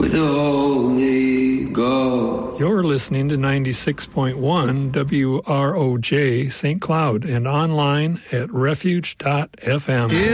with the Holy Ghost. You're listening to 96.1 WROJ St. Cloud and online at refuge.fm.